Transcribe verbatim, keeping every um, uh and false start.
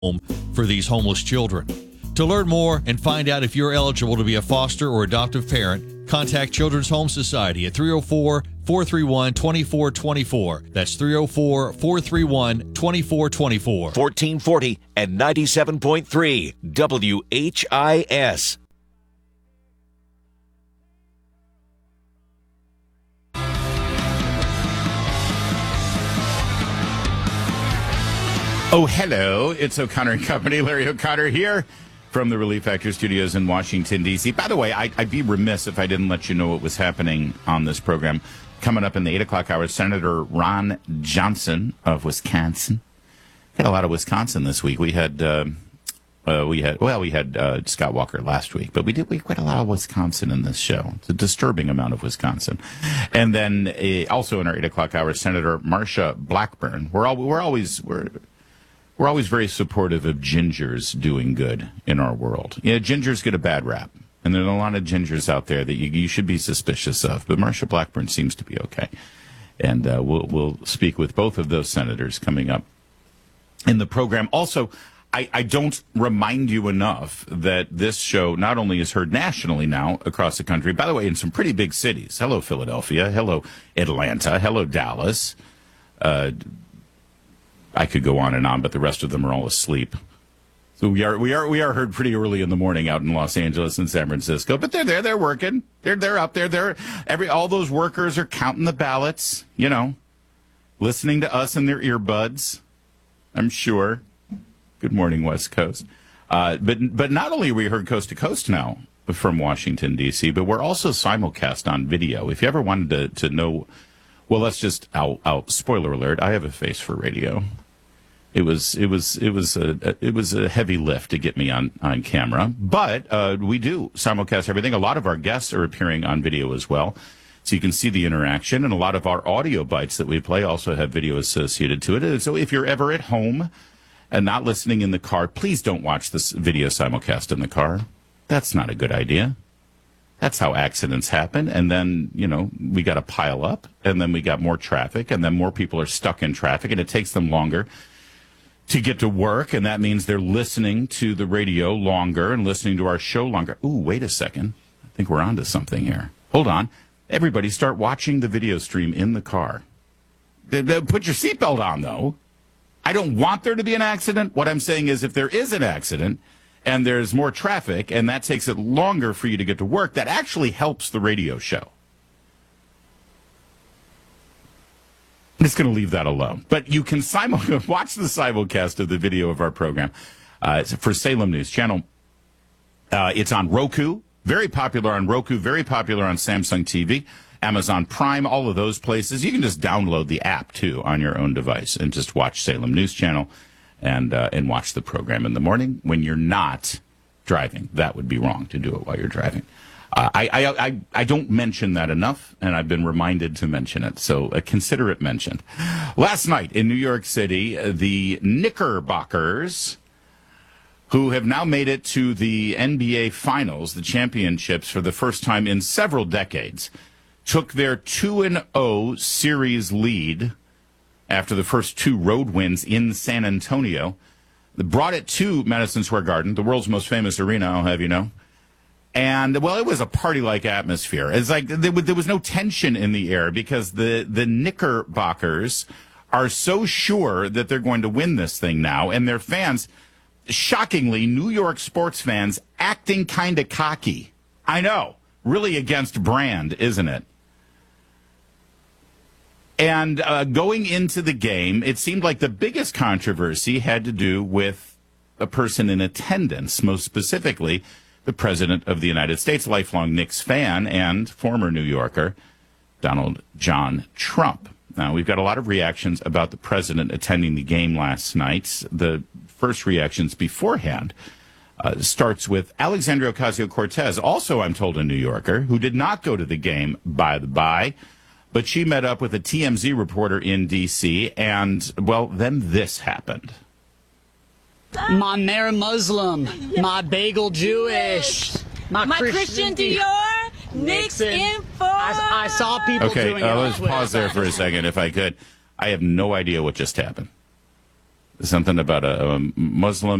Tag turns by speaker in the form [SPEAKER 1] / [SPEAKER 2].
[SPEAKER 1] home for these homeless children. To learn more and find out if you're eligible to be a foster or adoptive parent, contact Children's Home Society at three oh four, four three one, two four two four. That's three oh four, four three one, two four two four.
[SPEAKER 2] fourteen forty and ninety-seven point three W H I S.
[SPEAKER 3] Oh, hello. It's O'Connor and Company. Larry O'Connor here from the Relief Factor Studios in Washington, D C. By the way, I, I'd be remiss if I didn't let you know what was happening on this program. Coming up in the eight o'clock hour, Senator Ron Johnson of Wisconsin. We had a lot of Wisconsin this week. We had, uh, uh, we had, well, we had uh, Scott Walker last week, but we did we quite a lot of Wisconsin in this show. It's a disturbing amount of Wisconsin. And then uh, also in our eight o'clock hour, Senator Marsha Blackburn. We're all we're always we're. We're always very supportive of gingers doing good in our world. Yeah, gingers get a bad rap, and there are a lot of gingers out there that you, you should be suspicious of. But Marsha Blackburn seems to be okay, and uh, we'll we'll speak with both of those senators coming up in the program. Also, I, I don't remind you enough that this show not only is heard nationally now across the country, by the way, in some pretty big cities. Hello, Philadelphia. Hello, Atlanta. Hello, Dallas. Uh, I could go on and on, but the rest of them are all asleep. So we are we are we are heard pretty early in the morning out in Los Angeles and San Francisco. But they're there, they're working. They're they're up there. They're every all those workers are counting the ballots, you know, listening to us in their earbuds. I'm sure. Good morning, West Coast. Uh, but but not only are we heard coast to coast now from Washington, D C, but we're also simulcast on video. If you ever wanted to, to know, well, let's just I'll, I'll spoiler alert. I have a face for radio. It was it was it was a it was a heavy lift to get me on, on camera, but uh, we do simulcast everything. A lot of our guests are appearing on video as well, so you can see the interaction. And a lot of our audio bites that we play also have video associated to it. And so if you're ever at home and not listening in the car, please don't watch this video simulcast in the car. That's not a good idea. That's how accidents happen. And then, you know, we got to pile up, and then we got more traffic, and then more people are stuck in traffic, and it takes them longer to get to work, and that means they're listening to the radio longer and listening to our show longer. Ooh, wait a second. I think we're onto something here. Hold on. Everybody start watching the video stream in the car. Put your seatbelt on, though. I don't want there to be an accident. What I'm saying is if there is an accident and there's more traffic and that takes it longer for you to get to work, that actually helps the radio show. I'm just going to leave that alone. But you can simul- watch the simulcast of the video of our program uh, for Salem News Channel. Uh, it's on Roku, very popular on Roku, very popular on Samsung T V, Amazon Prime, all of those places. You can just download the app, too, on your own device and just watch Salem News Channel and, uh, and watch the program in the morning when you're not driving. That would be wrong to do it while you're driving. Uh, I, I I I don't mention that enough, and I've been reminded to mention it, so uh, consider it mentioned. Last night in New York City, uh, the Knickerbockers, who have now made it to the N B A Finals, the championships, for the first time in several decades, took their two and oh series lead after the first two road wins in San Antonio. They brought it to Madison Square Garden, the world's most famous arena, I'll have you know. And, well, it was a party-like atmosphere. It's like there, there was no tension in the air because the, the Knickerbockers are so sure that they're going to win this thing now. And their fans, shockingly, New York sports fans, acting kind of cocky. I know. Really against brand, isn't it? And uh, going into the game, it seemed like the biggest controversy had to do with a person in attendance, most specifically the President of the United States, lifelong Knicks fan and former New Yorker, Donald John Trump. Now, we've got a lot of reactions about the president attending the game last night. The first reactions beforehand uh, starts with Alexandria Ocasio-Cortez, also, I'm told, a New Yorker, who did not go to the game, by the by, but she met up with a T M Z reporter in D C, and, well, then this happened.
[SPEAKER 4] My Mayor Muslim, my bagel Jewish, my,
[SPEAKER 5] my
[SPEAKER 4] Christian,
[SPEAKER 5] Christian Dior, Knicks info.
[SPEAKER 4] I, I saw people
[SPEAKER 3] okay,
[SPEAKER 4] doing
[SPEAKER 3] uh,
[SPEAKER 4] it.
[SPEAKER 3] let's pause there for a second, if I could. I have no idea what just happened. something about a, a Muslim